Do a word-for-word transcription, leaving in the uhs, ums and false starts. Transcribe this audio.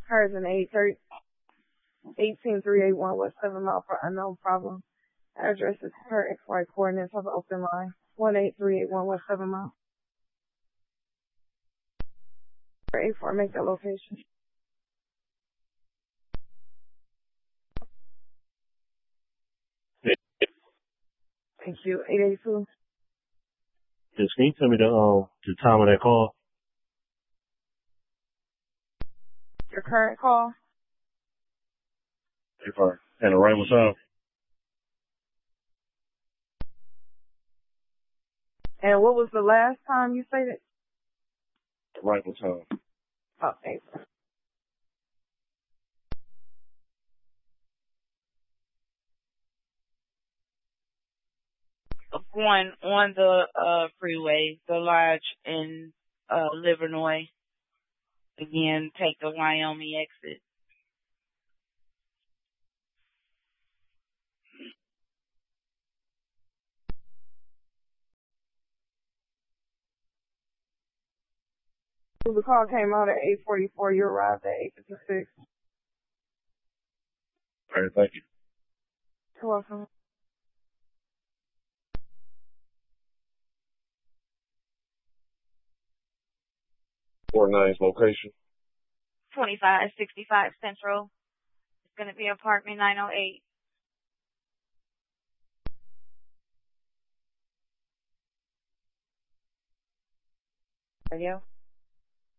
Cars in eight thirty, eighteen three eight one West seven Mile for unknown problem. Address is her X Y coordinates of open line. one eight three eight one West seven Mile. For eight four, make that location. Thank you. eight eight two. Yes, can you tell me the um the time of that call? Your current call? If I and arrival time. And what was the last time you said it? Arrival time. Oh, thanks. Going on the uh freeway, the lodge in uh Livernois. Again, take the Wyoming exit. The call came out at eight forty-four. You arrived at eight fifty-six. All right, thank you. You're welcome. Four nines location. twenty-five sixty-five Central. It's going to be apartment nine oh eight. Radio.